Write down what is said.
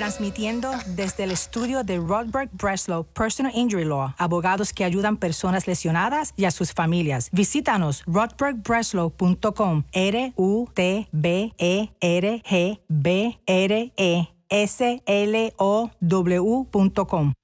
Transmitiendo desde el estudio de Rodberg Breslow Personal Injury Law, abogados que ayudan personas lesionadas y a sus familias. Visítanos rodbergbreslow.com, RUTBERGBRESLOW.com.